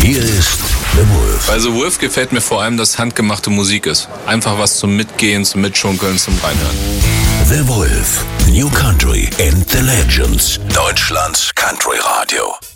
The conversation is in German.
Hier ist The Wolf. Bei The Wolf gefällt mir vor allem, dass handgemachte Musik ist. Einfach was zum Mitgehen, zum Mitschunkeln, zum Reinhören. The Wolf, New Country and the Legends. Deutschlands Country Radio.